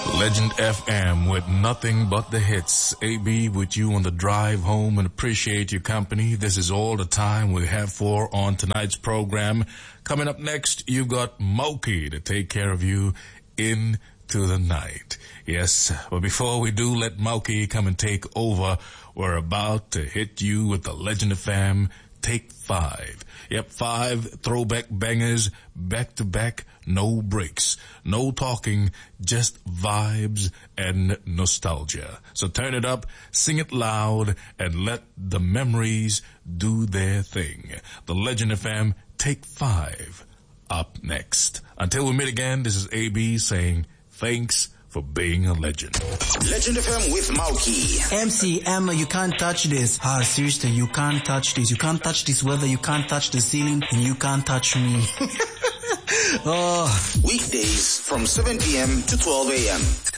Legend FM with nothing but the hits. AB with you on the drive home and appreciate your company. This is all the time we have for on tonight's program. Coming up next, you got Moki to take care of you into the night. Yes, but before we do let Moki come and take over, we're about to hit you with the Legend FM Take 5. Yep, 5 throwback bangers, back to back, no breaks. No talking, just vibes and nostalgia. So turn it up, sing it loud, and let the memories do their thing. The Legend FM Take 5 up next. Until we meet again, this is AB saying thanks for being a legend. Legend FM with Mauki. MC Emma, you can't touch this. Seriously, you can't touch this. You can't touch this weather, you can't touch the ceiling, and you can't touch me. Weekdays from 7 p.m. to 12 a.m.